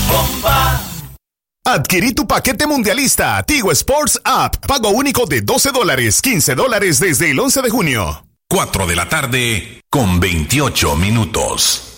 bomba. Adquirí tu paquete mundialista Tigo Sports App. Pago único de $12, $15 desde el 11 de junio. 4 de la tarde con 28 minutos.